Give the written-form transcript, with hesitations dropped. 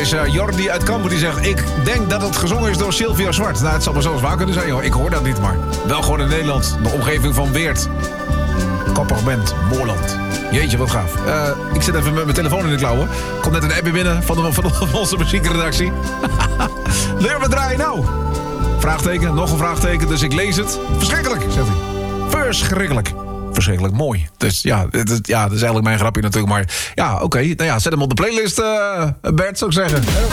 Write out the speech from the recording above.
is Jordi uit Kampen die zegt... ik denk dat het gezongen is door Sylvia Zwart. Nou, het zal maar zelfs waar kunnen zijn, joh. Ik hoor dat niet, maar wel gewoon in Nederland. De omgeving van Weert. Koppig bent, Moorland. Jeetje, wat gaaf. Ik zit even met mijn telefoon in de klauwen. Komt net een appje binnen van onze muziekredactie. Leer we draaien nou? Vraagteken, nog een vraagteken, dus ik lees het. Verschrikkelijk, zegt hij. Verschrikkelijk. Verschrikkelijk mooi. Dus ja, dat is eigenlijk mijn grapje natuurlijk. Maar ja, oké. Nou ja, zet hem op de playlist, Bert, zou ik zeggen.